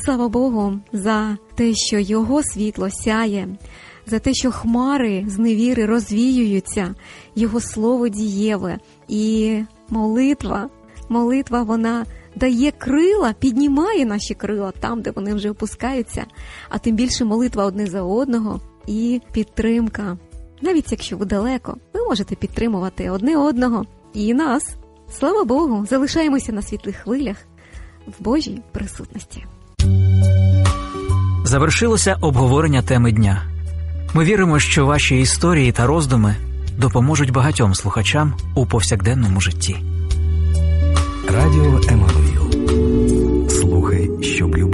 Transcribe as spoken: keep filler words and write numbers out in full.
Слава Богу за те, що Його світло сяє, за те, що хмари з невіри розвіюються, Його слово дієве. І молитва, молитва, вона дає крила, піднімає наші крила там, де вони вже опускаються, а тим більше молитва одне за одного і підтримка. Навіть якщо ви далеко, ви можете підтримувати одне одного і нас. Слава Богу, залишаємося на світлих хвилях в Божій присутності. Завершилося обговорення теми дня. Ми віримо, що ваші історії та роздуми допоможуть багатьом слухачам у повсякденному житті. Радіо Еммануїл. Слухай, щоб любити.